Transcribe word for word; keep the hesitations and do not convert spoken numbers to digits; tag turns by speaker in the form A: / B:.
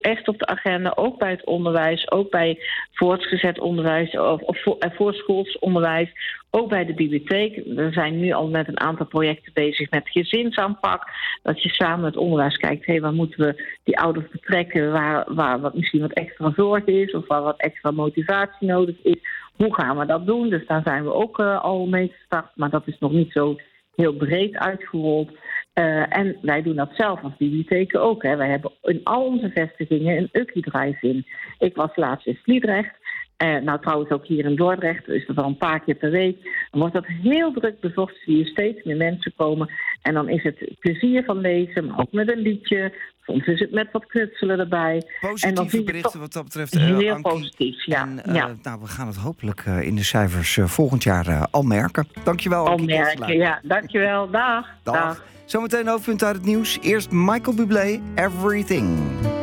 A: echt op de agenda, ook bij het onderwijs, ook bij voortgezet onderwijs of, of voor, eh, voorschools onderwijs, ook bij de bibliotheek. We zijn nu al met een aantal projecten bezig met gezinsaanpak. Dat je samen het onderwijs kijkt, hé, waar moeten we die ouders betrekken, waar, waar wat misschien wat extra zorg is of waar wat extra motivatie nodig is. Hoe gaan we dat doen? Dus daar zijn we ook uh, al mee gestart, maar dat is nog niet zo heel breed uitgerold. Uh, en wij doen dat zelf als bibliotheken ook. Hè. Wij hebben in al onze vestigingen een U C I drive-in. Ik was laatst in Sliedrecht. Uh, nou, trouwens ook hier in Dordrecht. Dus dat al een paar keer per week. Dan wordt dat heel druk bezocht. Zie je steeds meer mensen komen. En dan is het plezier van lezen, maar ook met een liedje. Soms is het met wat knutselen erbij.
B: Positieve
A: en dan zie je
B: berichten wat dat betreft. Uh,
A: heel
B: Ankie.
A: positief, ja.
B: En, uh,
A: ja.
B: Nou, we gaan het hopelijk uh, in de cijfers uh, volgend jaar uh, al merken. Dankjewel,
A: Al
B: Ankie.
A: merken, ja. Dankjewel. Dag.
B: Dag.
A: Dag.
B: Zometeen hoofdpunt uit het nieuws. Eerst Michael Bublé, Everything.